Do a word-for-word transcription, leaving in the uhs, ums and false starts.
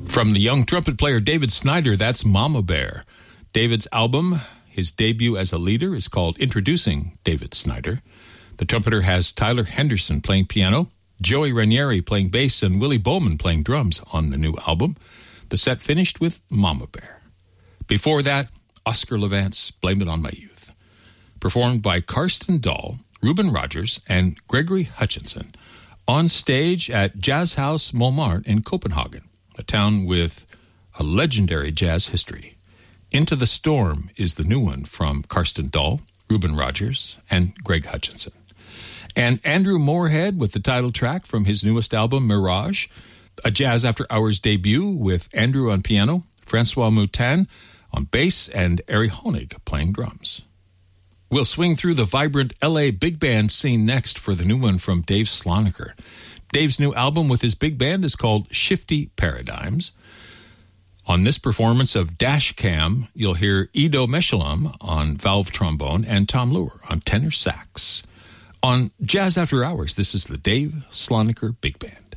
From the young trumpet player David Snyder, that's Mama Bear. David's album, his debut as a leader, is called Introducing David Snyder. The trumpeter has Tyler Henderson playing piano, Joey Ranieri playing bass, and Willie Bowman playing drums on the new album. The set finished with Mama Bear. Before that, Oscar Levant's Blame It On My Youth, performed by Karsten Dahl, Reuben Rogers, and Gregory Hutchinson on stage at Jazz House Montmartre in Copenhagen, a town with a legendary jazz history. Into the Storm is the new one from Karsten Dahl, Reuben Rogers, and Greg Hutchinson. And Andrew Moorhead with the title track from his newest album, Mirage, a Jazz After Hours debut with Andrew on piano, Francois Moutin on bass, and Ari Honig playing drums. We'll swing through the vibrant L A big band scene next for the new one from Dave Slonaker. Dave's new album with his big band is called Shifty Paradigms. On this performance of Dash Cam, you'll hear Ido Meshulam on valve trombone and Tom Lure on tenor sax. On Jazz After Hours, this is the Dave Slonaker Big Band.